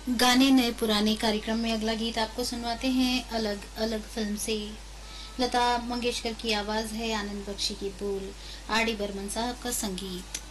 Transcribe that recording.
गाने नए पुराने कार्यक्रम में अगला गीत आपको सुनवाते हैं अलग अलग फिल्म से। लता मंगेशकर की आवाज है, आनंद बख्शी की बोल, आर डी बर्मन साहब का संगीत।